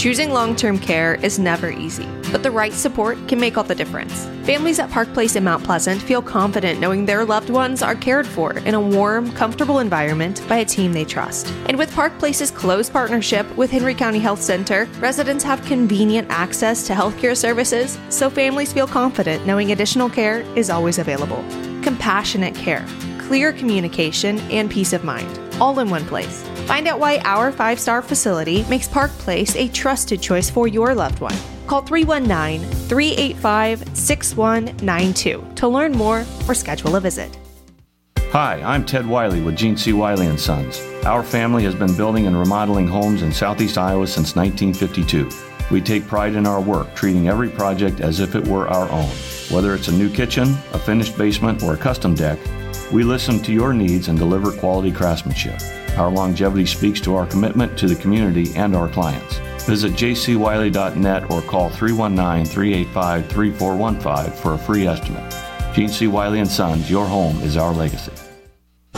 Choosing long-term care is never easy, but the right support can make all the difference. Families at Park Place in Mount Pleasant feel confident knowing their loved ones are cared for in a warm, comfortable environment by a team they trust. And with Park Place's close partnership with Henry County Health Center, residents have convenient access to healthcare services, so families feel confident knowing additional care is always available. Compassionate care, clear communication, and peace of mind, all in one place. Find out why our 5-star facility makes Park Place a trusted choice for your loved one. Call 319-385-6192 to learn more or schedule a visit. Hi, I'm Ted Wiley with Gene C. Wiley & Sons. Our family has been building and remodeling homes in Southeast Iowa since 1952. We take pride in our work, treating every project as if it were our own. Whether it's a new kitchen, a finished basement, or a custom deck, we listen to your needs and deliver quality craftsmanship. Our longevity speaks to our commitment to the community and our clients. Visit jcwiley.net or call 319-385-3415 for a free estimate. Gene C. Wiley & Sons, your home is our legacy.